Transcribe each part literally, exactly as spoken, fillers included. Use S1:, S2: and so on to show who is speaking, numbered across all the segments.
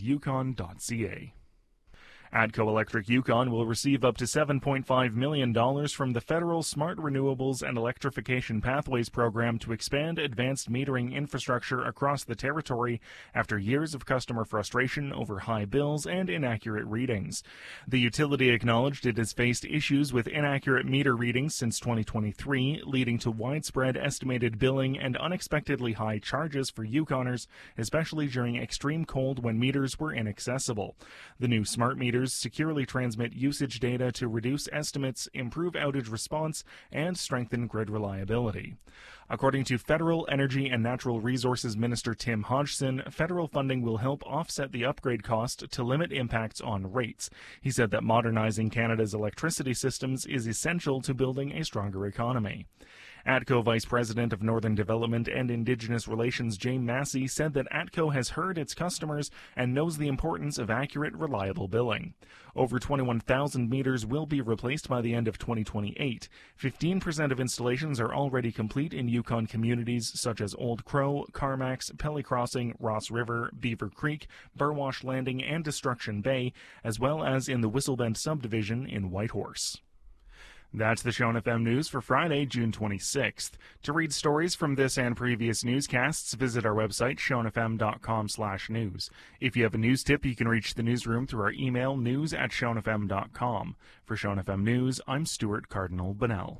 S1: yukon dot c a. ATCO Electric Yukon will receive up to seven point five million dollars from the Federal Smart Renewables and Electrification Pathways Program to expand advanced metering infrastructure across the territory after years of customer frustration over high bills and inaccurate readings. The utility acknowledged it has faced issues with inaccurate meter readings since twenty twenty-three, leading to widespread estimated billing and unexpectedly high charges for Yukoners, especially during extreme cold when meters were inaccessible. The new smart meters securely transmit usage data to reduce estimates, improve outage response, and strengthen grid reliability. According to Federal Energy and Natural Resources Minister Tim Hodgson, federal funding will help offset the upgrade cost to limit impacts on rates. He said that modernizing Canada's electricity systems is essential to building a stronger economy. ATCO Vice President of Northern Development and Indigenous Relations Jane Massey said that ATCO has heard its customers and knows the importance of accurate, reliable billing. Over twenty-one thousand meters will be replaced by the end of twenty twenty-eight. fifteen percent of installations are already complete in Yukon communities such as Old Crow, Carmax, Pelly Crossing, Ross River, Beaver Creek, Burwash Landing, and Destruction Bay, as well as in the Whistlebend subdivision in Whitehorse. That's the Shone F M News for Friday, June twenty-sixth. To read stories from this and previous newscasts, visit our website, shone f m dot com slash news. If you have a news tip, you can reach the newsroom through our email, news at shone f m dot com. For Shone F M News, I'm Stuart Cardinal Bunnell.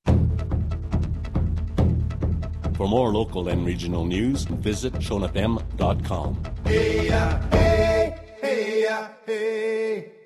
S2: For more local and regional news, visit shone f m dot com.
S3: Hey, yeah, hey, hey, yeah, hey.